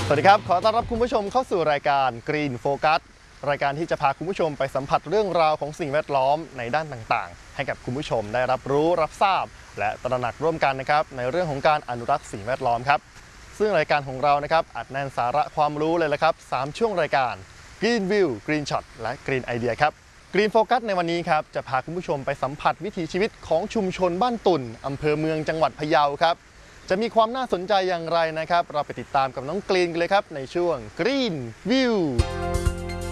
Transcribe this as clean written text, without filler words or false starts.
สวัสดีครับขอต้อนรับคุณผู้ชมเข้าสู่รายการ Green Focus รายการที่จะพาคุณผู้ชมไปสัมผัสเรื่องราวของสิ่งแวดล้อมในด้านต่างๆให้กับคุณผู้ชมได้รับรู้รับทราบและตระหนักร่วมกันนะครับในเรื่องของการอนุรักษ์สิ่งแวดล้อมครับซึ่งรายการของเรานะครับอัดแน่นสาระความรู้เลยละครับ3ช่วงรายการ Green View Green Shot และ Green Idea ครับ Green Focus ในวันนี้ครับจะพาคุณผู้ชมไปสัมผัสวิถีชีวิตของชุมชนบ้านตุ่นอำเภอเมืองจังหวัดพะเยาครับจะมีความน่าสนใจอย่างไรนะครับเราไปติดตามกับน้องกรีนกันเลยครับในช่วง Green View